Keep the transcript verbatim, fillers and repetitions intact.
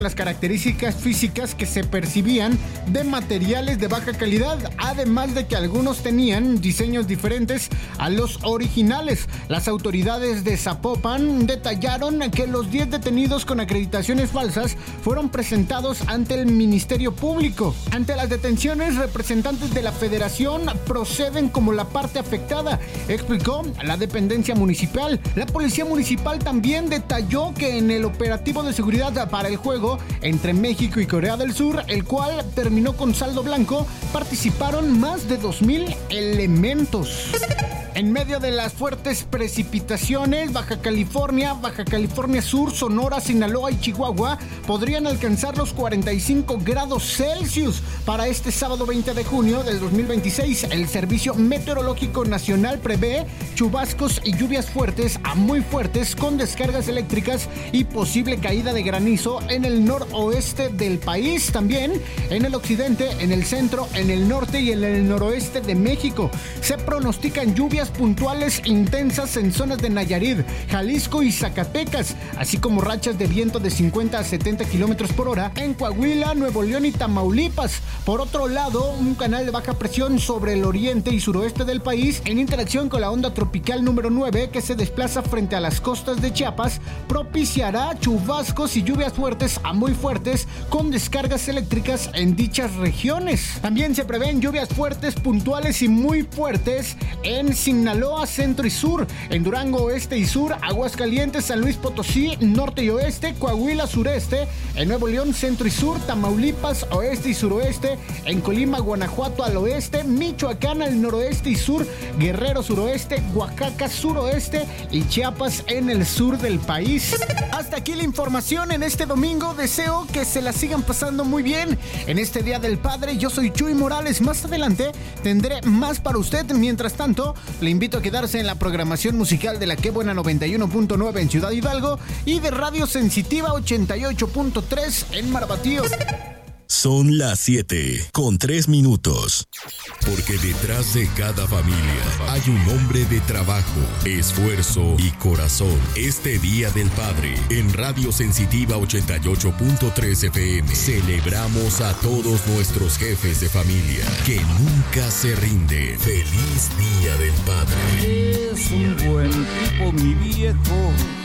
las características físicas que se percibían de materiales de baja calidad, además de que algunos tenían diseños diferentes a los originales. Las autoridades de Zapopan detallaron que los diez detenidos con acreditaciones falsas fueron presentados ante el Ministerio Público. Ante las detenciones, representantes de la Federación proceden como la parte afectada, explicó la dependencia municipal. La Policía Municipal también detalló que en el operativo de seguridad para el juego entre México y Corea del Sur, el cual terminó con saldo blanco, participaron más de dos mil elementos. En medio de las fuertes precipitaciones, Baja California, Baja California Sur, Sonora, Sinaloa y Chihuahua podrían alcanzar los cuarenta y cinco grados Celsius para este sábado veinte de junio del dos mil veintiséis. El Servicio Meteorológico Nacional prevé chubascos y lluvias fuertes a muy fuertes con descargas eléctricas y posible caída de granizo en el noroeste del país, también en el occidente, en el centro, en el norte y en el noroeste de México. Se pronostican lluvias puntuales intensas en zonas de Nayarit, Jalisco y Zacatecas, así como rachas de viento de cincuenta a setenta kilómetros por hora en Coahuila, Nuevo León y Tamaulipas. Por otro lado, un canal de baja presión sobre el oriente y suroeste del país, en interacción con la onda tropical número nueve que se desplaza frente a las costas de Chiapas, propiciará chubascos y lluvias fuertes a muy fuertes con descargas eléctricas en dichas regiones. También se prevén lluvias fuertes, puntuales y muy fuertes en Sinaloa, centro y sur, en Durango, oeste y sur, Aguascalientes, San Luis Potosí, norte y oeste, Coahuila, sureste, en Nuevo León, centro y sur, Tamaulipas, oeste y suroeste, en Colima, Guanajuato al oeste, Michoacán al noroeste y sur, Guerrero suroeste, Oaxaca suroeste y Chiapas en el sur del país. Hasta aquí la información en este domingo. Deseo que se la sigan pasando muy bien en este Día del Padre. Yo soy Chuy Morales. Más adelante tendré más para usted. Mientras tanto, le invito a quedarse en la programación musical de la Que Buena noventa y uno punto nueve en Ciudad Hidalgo y de Radio Sensitiva ochenta y ocho punto tres en Marbatío. Son las siete con tres minutos. Porque detrás de cada familia hay un hombre de trabajo, esfuerzo y corazón. Este Día del Padre, en Radio Sensitiva ochenta y ocho punto tres F M, celebramos a todos nuestros jefes de familia que nunca se rinden. Feliz Día del Padre. Es un buen tipo, mi viejo.